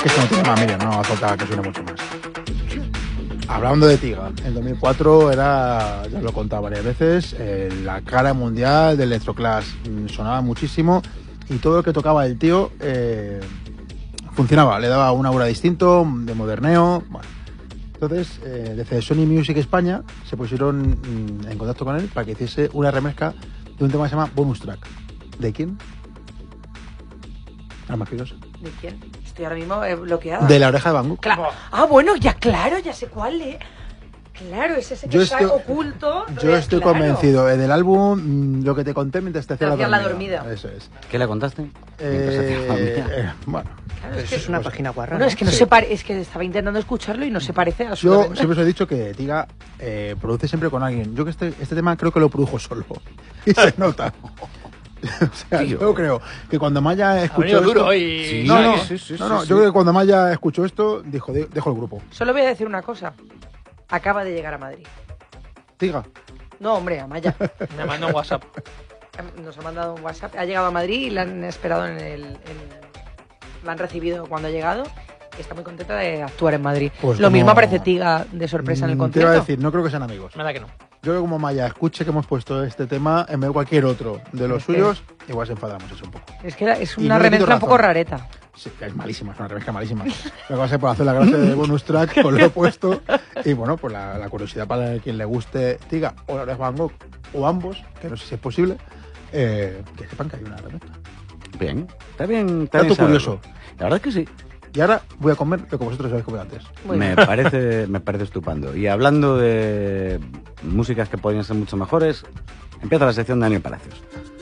Que esto no tiene más media, no hace falta que suene mucho más. Hablando de Tiga, en 2004 era, ya lo he contado varias veces, la cara mundial del electroclash. Sonaba muchísimo y todo lo que tocaba el tío funcionaba, le daba un aura distinto, de moderneo. Bueno. Entonces, desde Sony Music España se pusieron en contacto con él para que hiciese una remezcla de un tema que se llama Bonus Track. ¿De quién? ¿La más curiosa? ¿De quién? Estoy ahora mismo bloqueada. De La Oreja de Van Gogh. Bueno, ya claro, ya sé cuál es. Claro, es ese que está oculto. Yo estoy convencido. En el álbum, lo que te conté mientras te hacía la dormida. Eso es. ¿Qué le contaste? Bueno. Claro, eso es una página guarra. Bueno, es que no se es que estaba intentando escucharlo y no se parece a su. Yo siempre os he dicho que Tiga produce siempre con alguien. Yo que este tema creo que lo produjo solo. Y se nota. O sea, yo creo que cuando Maya escuchó esto... duro y... No, yo creo que cuando Maya escuchó esto, dijo, dejo el grupo. Solo voy a decir una cosa. Acaba de llegar a Madrid. Tiga. No, hombre, a Maya. Me mandó un WhatsApp. Nos ha mandado un WhatsApp. Ha llegado a Madrid y la han esperado la han recibido cuando ha llegado. Y está muy contenta de actuar en Madrid. Pues lo mismo aparece Tiga de sorpresa en el concierto. Te iba a decir, no creo que sean amigos. Me da que no. Yo creo que como Maya escuche que hemos puesto este tema en vez de cualquier otro de los suyos, igual se enfadamos eso un poco. Es que es una remezcla un poco rareta. Sí, es malísima, es una remezcla malísima. Lo que va a ser por hacer la gracia de bonus track, pues lo he puesto. Y bueno, pues la curiosidad para quien le guste Tiga o La Oreja de Van Gogh, o ambos, que no sé si es posible, que sepan que hay una remezcla. Bien, está bien. Dato curioso. La verdad es que sí. Y ahora voy a comer lo que vosotros habéis comido antes. Me parece estupendo. Y hablando de músicas que podrían ser mucho mejores, empieza la sección de Daniel Palacios.